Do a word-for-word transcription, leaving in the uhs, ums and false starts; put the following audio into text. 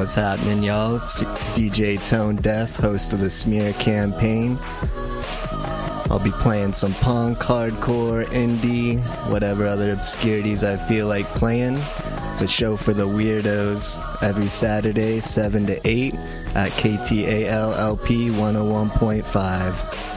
What's happening, y'all? It's D J Tone Deaf, host of the Smear Campaign. I'll be playing some punk, hardcore, indie, whatever other obscurities I feel like playing. It's a show for the weirdos every Saturday, seven to eight at K T A L L P one oh one point five.